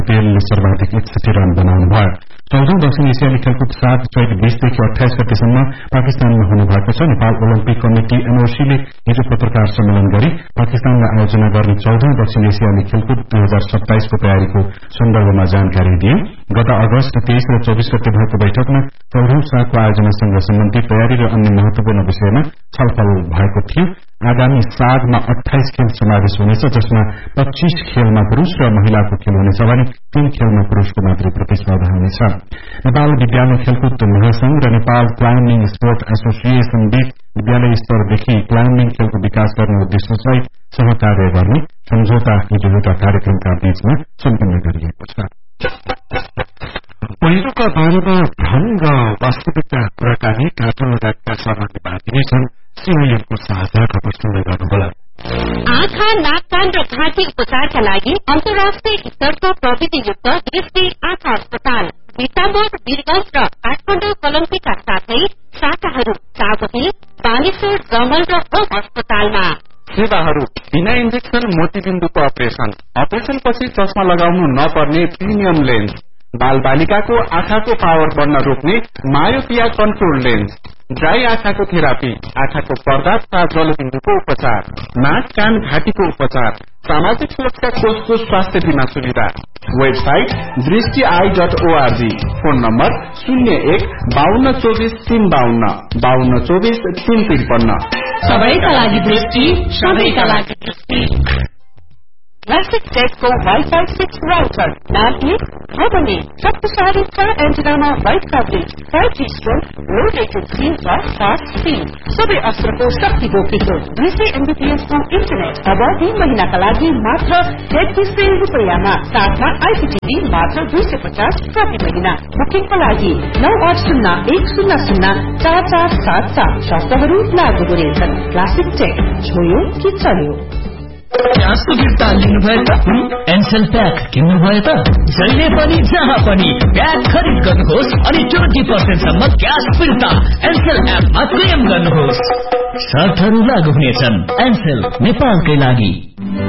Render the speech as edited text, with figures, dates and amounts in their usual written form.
पटेलले सर्वाधिक 61 रन बनाउनुभयो। 14औं दक्षिण एसियाली खेलकुद 7 चैत 20 देखि 28 गतेसम्म पाकिस्तानमा हुनुभएको छ। नेपाल ओलम्पिक कमिटी एनओसीले हिजो पत्रकार सम्मेलन गरी पाकिस्तानले आयोजना गर्ने 14औं दक्षिण एसियाली खेलकुद 2027 को तयारीको सन्दर्भमा जानकारी दिए। गत अगस्त 23 र 24 गते भएको बैठकमा 14औं सालको आयोजनासँग सम्बन्धित तयारी र अन्य महत्वपूर्ण विषयमा छलफल भएको थियो। आगामी सागमा 28 खेल समावेश हुनेछ, जसमा 25 खेलमा पुरूष र महिलाको खेल हुनेछ भने 3 खेलमा पुरूषको मात्रै प्रतिस्पर्धा हुनेछ। नेपाल विद्यालय खेलकुद महासंघ र नेपाल क्लाइम्बिङ स्पोर्ट एसोसिएशन बीच विद्यालय स्तरदेखि क्लाइम्बिङ खेलको विकास गर्ने उद्देश्यसहित सहकार्य गर्ने सम्झौता हिजो एउटा कार्यक्रमका बीचमा सम्पन्न गरिएको छ। पहिरोका बारेमा भ्रम र वास्तविकता कुराकानी कार्टुन रातका सहभागी बाँधिनेछन्। सिआइएमको साझा खबर सुन्दै गर्नुहोला। आँखा, नाक, कान र घाँटी उपचारका लागि अन्तर्राष्ट्रिय स्तरको प्रविधियुक्त दृष्टि आँखा अस्पताल बिटामोर, वीरगंज र काठमाडौँ कलम्पीका साथै शाखाहरू चाबही, बानेश्वर, जमल र होम अस्पतालमा। सेवाहरू बिना इन्जेक्सन मोतीबिन्दुको अपरेशनपछि चस्मा लगाउनु नपर्ने प्रिमियम लेन्स, बाल बालिकाको आँखाको पावर बढ्न रोक्ने मायोपिया कन्ट्रोल लेन्स, ड्राई आँखाको थेरापी, आँखाको पर्दा तथा जलबिन्दुको उपचार, नाक, कान, घाँटीको उपचार, सामाजिक सुरक्षा कोषको स्वास्थ्य बीमा सुविधा। Website दृष्टि.org, phone number 01-5224-352, 5224-353। सबैका लागि दृष्टि, सबैका लागि दृष्टि। क्लासिक टेकको वाइफाई 6 राउटर नाम 1 हो भने शक्तिशाली 4 एन्टिनामा वाइड कभरेज, 5G स्ट्रोङ, लो लेटेन्सी र फास्ट स्पिड, सबै अस्त्रको शक्ति बोकेको 200 Mbps को इन्टरनेट अब 3 महिनाका लागि मात्र 33 रुपैयाँमा, साथमा आइपीटीभी मात्र 250 प्रति महिना। बुकिङको लागि 9801004477 शब्दहरू लागू हुनेछन्। क्लासिक टेक, छोयो कि चल्यो। ग्यासको फिर्ता लिनुभयो त? एनसेल प्याक किन्नुभयो त? जहिले पनि जहाँ पनि प्याक खरिद गर्नुहोस् अनि 20% सम्म ग्यास फिर्ता एनसेल एपमा क्लेम गर्नुहोस्। शर्तहरू लागू हुनेछन्। एनसेल नेपालकै लागि।